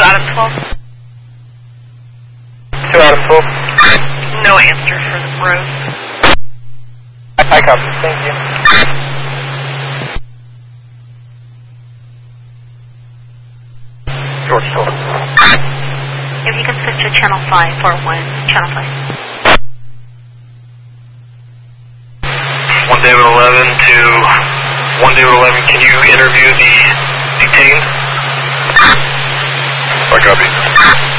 out of 12? 2 out of 12. No answer for the Rose. I copy. Thank you. George Total. If you can switch to channel 5 for channel 5. 1 David 11 to 1 David 11, can you interview the detained? I copy.